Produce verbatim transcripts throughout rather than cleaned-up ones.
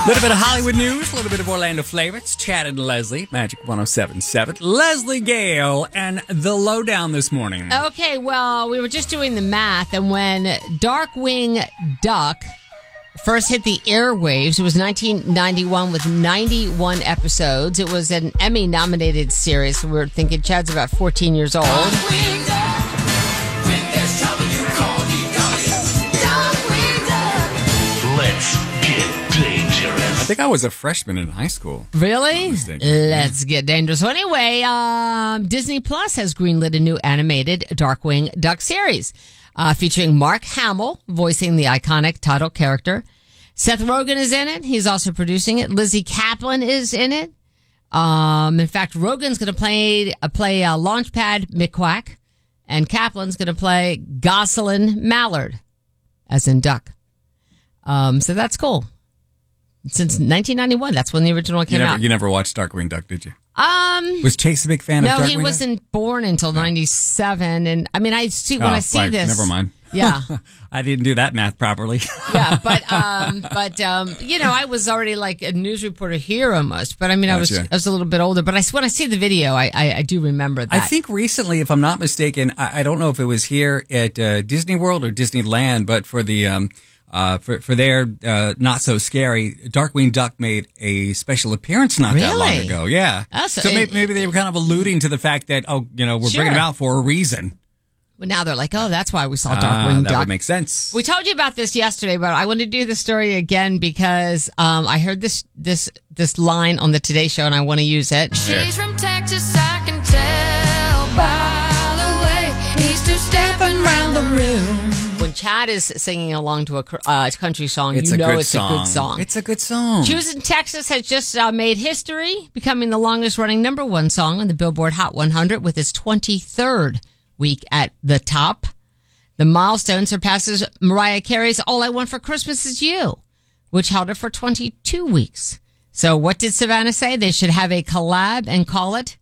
A little bit of Hollywood news, a little bit of Orlando flavor. It's Chad and Leslie, Magic one oh seven point seven. Leslie Gale and the lowdown this morning. Okay, well, we were just doing the math, and when Darkwing Duck first hit the airwaves, it was nineteen ninety-one with ninety-one episodes. It was an Emmy-nominated series. So we were thinking Chad's about fourteen years old. Darkwing Duck, when there's trouble, you call D W. Darkwing Duck. Let's get dangerous. I think I was a freshman in high school. Really? mistaken. Let's get dangerous. So anyway, um, Disney Plus has greenlit a new animated Darkwing Duck series uh, featuring Mark Hamill voicing the iconic title character. Seth Rogen is in it. He's also producing it. Lizzie Kaplan is in it. Um, in fact, Rogen's going to play uh, play uh, Launchpad McQuack, and Kaplan's going to play Gosselin Mallard, as in Duck. Um, so that's cool. Since nineteen ninety-one, that's when the original You came never, out. you never watched Darkwing Duck, did you? Um, Was Chase a big fan no, of Darkwing he Duck? wasn't born until ninety-seven, and I mean, I see when Oh, I see right. this. Never mind. Yeah, I didn't do that math properly. yeah, but um, but um, you know, I was already like a news reporter here almost. But I mean, I was Gotcha. I was a little bit older. But I when I see the video, I I, I do remember that. I think recently, if I'm not mistaken, I, I don't know if it was here at uh, Disney World or Disneyland, but for the um, uh, for for their uh, Not So Scary, Darkwing Duck made a special appearance not that long Really? ago. Yeah, Oh, so so it- maybe, maybe they were kind of alluding to the fact that oh, you know, we're Sure. bringing it out for a reason. Well, now they're like, oh, that's why we saw Ah, Darkwing that Duck. would make sense. We told you about this yesterday, but I want to do the story again because um, I heard this this this line on the Today Show, and I want to use it. She's from Texas, I can tell by the way he's two-stepping round the room. When Chad is singing along to a cr- uh, country song, It's you a know good it's song. a good song. It's a good song. Choosing Texas has just uh, made history, becoming the longest-running number one song on the Billboard Hot one hundred with its twenty-third week at the top. The milestone surpasses Mariah Carey's All I Want for Christmas Is You, which held it for twenty-two weeks. So what did Savannah say? They should have a collab and call it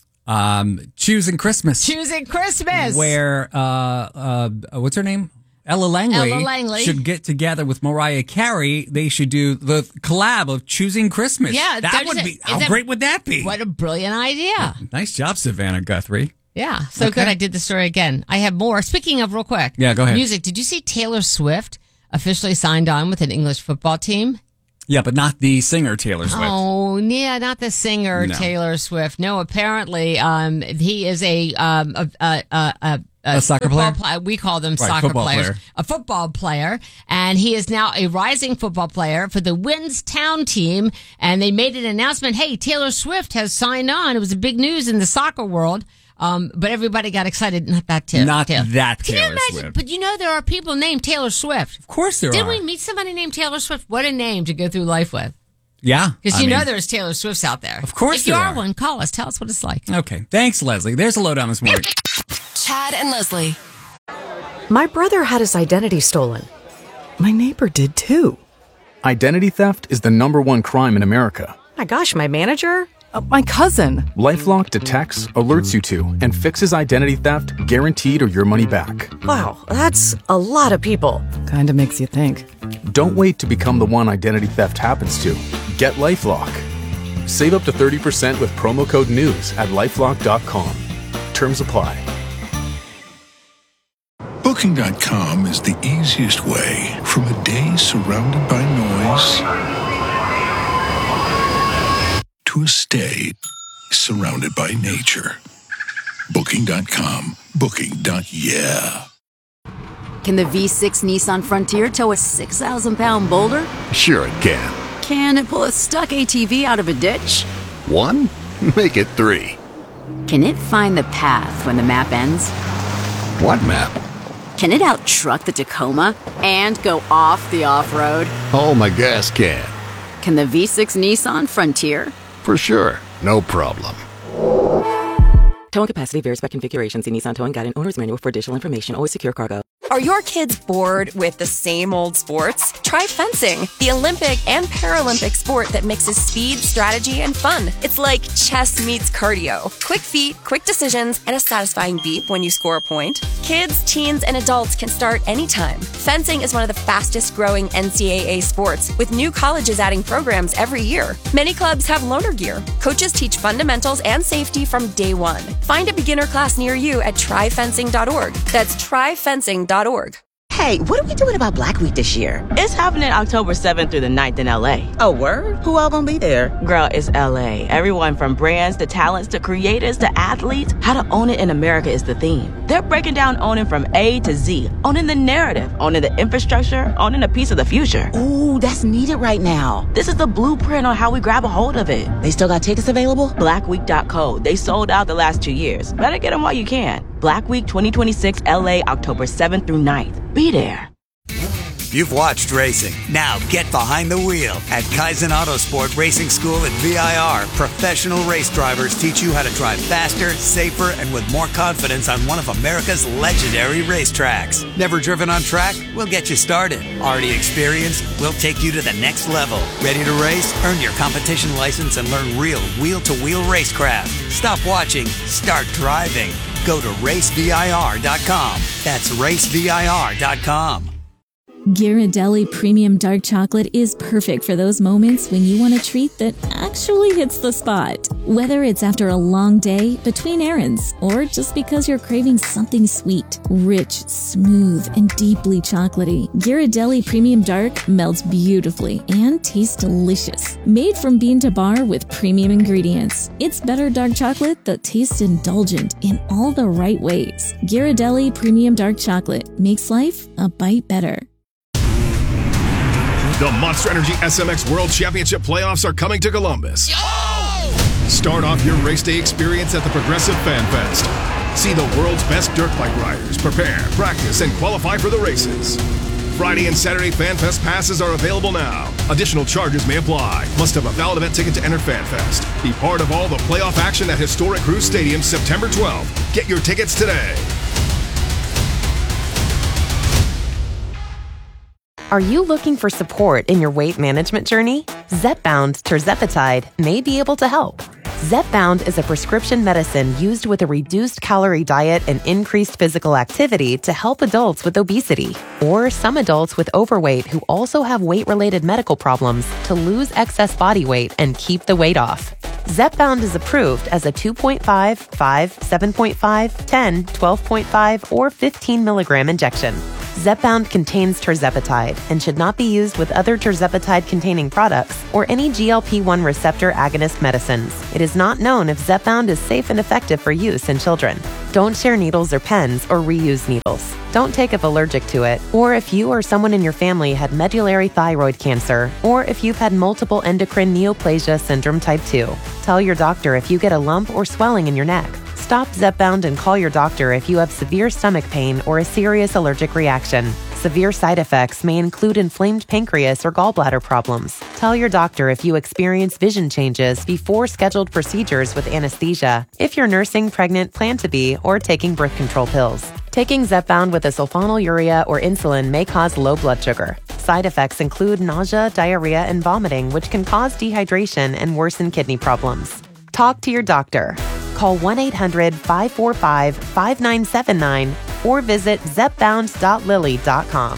Um, Choosing Christmas. Choosing Christmas. Where, uh, uh, what's her name? Ella Langley, Ella Langley. should get together with Mariah Carey. They should do the collab of Choosing Christmas. Yeah, that that would is be. it. How Is that- great would that be? What a brilliant idea. Nice job, Savannah Guthrie. Yeah, so Okay. good. I did the story again. I have more. Speaking of, real quick. Yeah, go ahead. Music. Did you see Taylor Swift officially signed on with an English football team? Yeah, but not the singer Taylor Swift. Oh, yeah, not the singer No. Taylor Swift. No, apparently, um, he is a um a a a, a, A soccer football player? pla- we call them Right, soccer football players. player. A football player, and he is now a rising football player for the Town team. And they made an announcement. Hey, Taylor Swift has signed on. It was a big news in the soccer world. Um, but everybody got excited. Not that Taylor. Not Taylor. that Can you Taylor imagine? Swift. But you know there are people named Taylor Swift. Of course there Did are. we meet somebody named Taylor Swift? What a name to go through life with. Yeah. Because I you mean- know there's Taylor Swifts out there. Of course If you there are, are. one, call us. Tell us what it's like. Okay. Thanks, Leslie. There's a lowdown this morning. Chad and Leslie. My brother had his identity stolen. My neighbor did too. Identity theft is the number one crime in America. My gosh, my manager? Uh, my cousin. LifeLock detects, alerts you to, and fixes identity theft guaranteed or your money back. Wow, that's a lot of people. Kinda makes you think. Don't wait to become the one identity theft happens to. Get LifeLock. Save up to thirty percent with promo code NEWS at lifelock dot com. Terms apply. Booking dot com is the easiest way from a day surrounded by noise to a stay surrounded by nature. Booking dot com. Booking. Yeah. Can the V six Nissan Frontier tow a six thousand pound boulder? Sure it can. Can it pull a stuck A T V out of a ditch? One? Make it three. Can it find the path when the map ends? What map? Can it out-truck the Tacoma and go off the off-road? Oh, my gas can. Can the V six Nissan Frontier? For sure. No problem. Towing capacity varies by configuration. See Nissan Towing Guide and Owner's Manual for additional information. Always secure cargo. Are your kids bored with the same old sports? Try fencing, the Olympic and Paralympic sport that mixes speed, strategy, and fun. It's like chess meets cardio. Quick feet, quick decisions, and a satisfying beep when you score a point. Kids, teens, and adults can start anytime. Fencing is one of the fastest growing N C double A sports, with new colleges adding programs every year. Many clubs have loaner gear. Coaches teach fundamentals and safety from day one. Find a beginner class near you at try fencing dot org. That's try fencing dot org. Hey, what are we doing about Black Week this year? It's happening October seventh through the ninth in L A. Oh, word? Who all gonna be there? Girl, it's L A. Everyone from brands to talents to creators to athletes. How to own it in America is the theme. They're breaking down owning from A to Z. Owning the narrative, owning the infrastructure, owning a piece of the future. Ooh, that's needed right now. This is the blueprint on how we grab a hold of it. They still got tickets available? black week dot co. They sold out the last two years. Better get them while you can. Black Week twenty twenty-six L A, October seventh through ninth. Be there. You've watched racing. Now get behind the wheel. At Kaizen Autosport Racing School at V I R, professional race drivers teach you how to drive faster, safer, and with more confidence on one of America's legendary racetracks. Never driven on track? We'll get you started. Already experienced? We'll take you to the next level. Ready to race? Earn your competition license and learn real wheel-to-wheel racecraft. Stop watching. Start driving. Go to race V I R dot com. That's race V I R dot com. Ghirardelli Premium Dark Chocolate is perfect for those moments when you want a treat that actually hits the spot. Whether it's after a long day, between errands, or just because you're craving something sweet, rich, smooth, and deeply chocolatey, Ghirardelli Premium Dark melts beautifully and tastes delicious. Made from bean to bar with premium ingredients, it's better dark chocolate that tastes indulgent in all the right ways. Ghirardelli Premium Dark Chocolate makes life a bite better. The Monster Energy S M X World Championship playoffs are coming to Columbus. Yo! Start off your race day experience at the Progressive Fan Fest. See the world's best dirt bike riders prepare, practice, and qualify for the races. Friday and Saturday Fan Fest passes are available now. Additional charges may apply. Must have a valid event ticket to enter Fan Fest. Be part of all the playoff action at historic Cruise Stadium September twelfth. Get your tickets today. Are you looking for support in your weight management journey? Zepbound tirzepatide may be able to help. Zepbound is a prescription medicine used with a reduced calorie diet and increased physical activity to help adults with obesity or some adults with overweight who also have weight-related medical problems to lose excess body weight and keep the weight off. Zepbound is approved as a two point five, five, seven point five, ten, twelve point five, or fifteen milligram injection. Zepbound contains tirzepatide and should not be used with other tirzepatide-containing products or any G L P one receptor agonist medicines. It is not known if Zepbound is safe and effective for use in children. Don't share needles or pens or reuse needles. Don't take if allergic to it, or if you or someone in your family had medullary thyroid cancer, or if you've had multiple endocrine neoplasia syndrome type two. Tell your doctor if you get a lump or swelling in your neck. Stop Zepbound and call your doctor if you have severe stomach pain or a serious allergic reaction. Severe side effects may include inflamed pancreas or gallbladder problems. Tell your doctor if you experience vision changes before scheduled procedures with anesthesia, if you're nursing, pregnant, plan to be, or taking birth control pills. Taking Zepbound with a sulfonylurea or insulin may cause low blood sugar. Side effects include nausea, diarrhea, and vomiting, which can cause dehydration and worsen kidney problems. Talk to your doctor. Call one eight hundred, five four five, five nine seven nine or visit zepbound dot lilly dot com.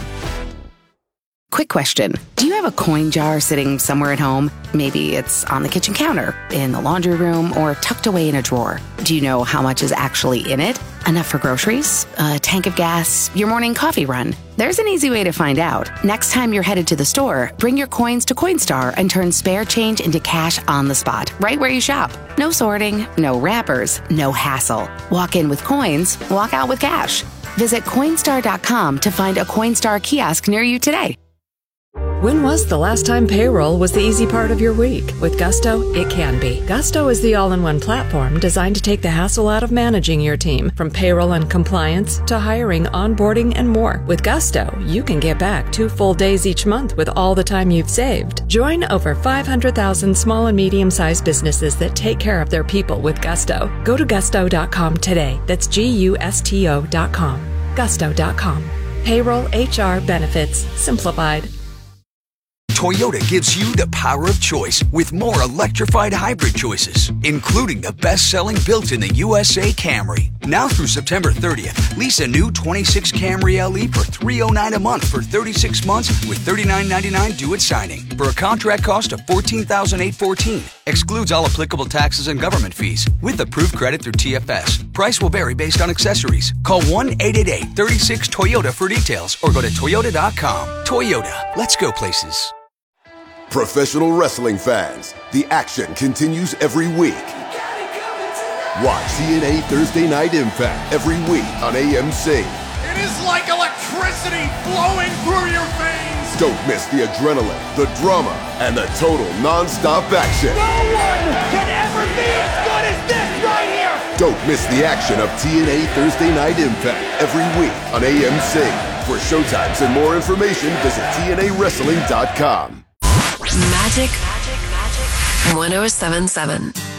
Quick question. Do you have a coin jar sitting somewhere at home? Maybe it's on the kitchen counter, in the laundry room, or tucked away in a drawer. Do you know how much is actually in it? Enough for groceries? A tank of gas? Your morning coffee run? There's an easy way to find out. Next time you're headed to the store, bring your coins to Coinstar and turn spare change into cash on the spot, right where you shop. No sorting, no wrappers, no hassle. Walk in with coins, walk out with cash. Visit Coinstar dot com to find a Coinstar kiosk near you today. When was the last time payroll was the easy part of your week? With Gusto, it can be. Gusto is the all-in-one platform designed to take the hassle out of managing your team, from payroll and compliance to hiring, onboarding, and more. With Gusto, you can get back two full days each month with all the time you've saved. Join over five hundred thousand small and medium-sized businesses that take care of their people with Gusto. Go to gusto dot com today. That's G U S T O dot com. gusto dot com. Payroll, H R, benefits, simplified. Toyota gives you the power of choice with more electrified hybrid choices, including the best-selling built-in-the U S A Camry. Now through September thirtieth, lease a new twenty-six Camry L E for three hundred nine dollars a month for thirty-six months with thirty-nine ninety-nine due at signing for a contract cost of fourteen thousand eight hundred fourteen dollars. Excludes all applicable taxes and government fees with approved credit through T F S. Price will vary based on accessories. Call one eight eight eight, three six, Toyota for details or go to toyota dot com. Toyota, let's go places. Professional wrestling fans, the action continues every week. Watch T N A Thursday Night Impact every week on A M C. It is like electricity flowing through your veins. Don't miss the adrenaline, the drama, and the total non-stop action. No one can ever be as good as this right here. Don't miss the action of T N A Thursday Night Impact every week on A M C. For showtimes and more information, visit T N A wrestling dot com. Magic one oh seven point seven.